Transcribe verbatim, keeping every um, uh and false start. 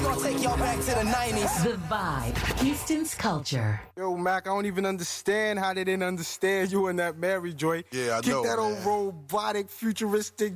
gonna take y'all back to the nineties. The Vibe, Houston's culture. Yo, Mac, I don't even understand how they didn't understand you in that Mary joint. Yeah, I Kick know, that man. old robotic, futuristic